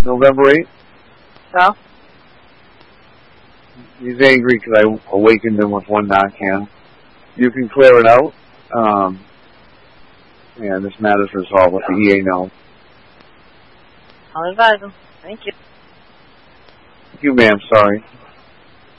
November 8th. So? He's angry because I awakened him with one Narcan. You can clear it out. And this matter's resolved with the EA know. I'll advise him. Thank you. Thank you, ma'am. Sorry.